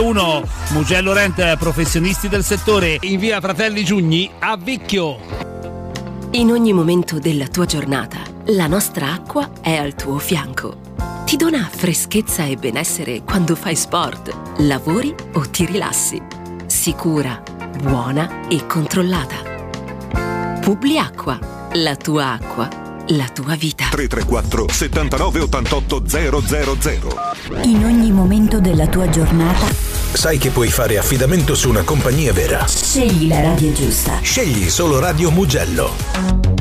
1 Mugello Rent, professionisti del settore, in via Fratelli Giugni a Vicchio. In ogni momento della tua giornata, la nostra acqua è al tuo fianco. Ti dona freschezza e benessere quando fai sport, lavori o ti rilassi. Sicura, buona e controllata. Publiacqua, la tua acqua, la tua vita. 334 79 88 000. In ogni momento della tua giornata sai che puoi fare affidamento su una compagnia vera. scegli la radio giusta. Scegli solo Radio Mugello.